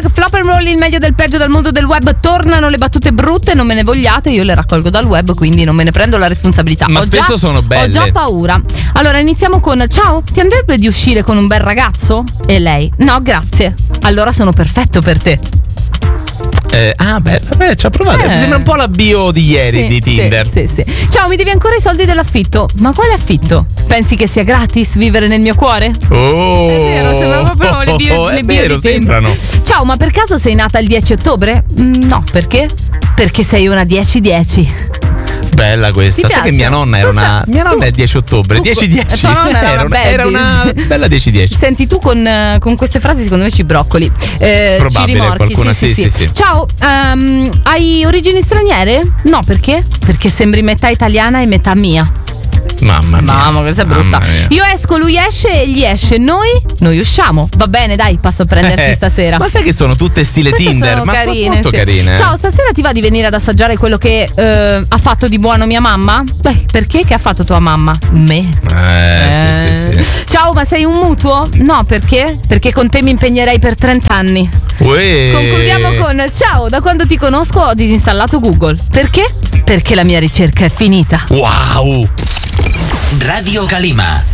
Hashtag flop and roll, il meglio del peggio dal mondo del web. Tornano le battute brutte, non me ne vogliate, io le raccolgo dal web, quindi non me ne prendo la responsabilità. Ma spesso sono belle. Ho già paura. Allora iniziamo con: ciao, ti andrebbe di uscire con un bel ragazzo? E lei: no grazie. Allora sono perfetto per te. Vabbè, ci ho provato. Sembra un po' la bio di ieri di Tinder. Sì. Ciao, mi devi ancora i soldi dell'affitto. Ma quale affitto? Pensi che sia gratis vivere nel mio cuore? Oh, è vero, sembrano proprio le bio è bio vero, di Tinder. sembrano. Ciao, ma per caso sei nata il 10 ottobre? No, perché? Perché sei una 10-10. Bella questa. Sai che mia nonna era mia nonna è 10 ottobre. 10-10. Tua nonna era una bella 10-10. Senti, tu con queste frasi secondo me ci broccoli. Probabile, ci rimorchi. qualcuna Sì. Ciao, hai origini straniere? No, perché? Perché sembri metà italiana e metà mia. Mamma mia. Mamma, questa è brutta. Io esco, lui esce, egli esce, noi usciamo. Va bene, dai, passo a prenderti stasera. Ma sai che sono tutte stile queste Tinder? Sono ma carine, sono molto carine. Ciao, stasera ti va di venire ad assaggiare quello che ha fatto di buono mia mamma? Beh, perché? Che ha fatto tua mamma? Me. Sì. Ciao, ma sei un mutuo? No, perché? Perché con te mi impegnerei per 30 anni. Concludiamo con: ciao, da quando ti conosco ho disinstallato Google. Perché? Perché la mia ricerca è finita. Wow. Radio Calima.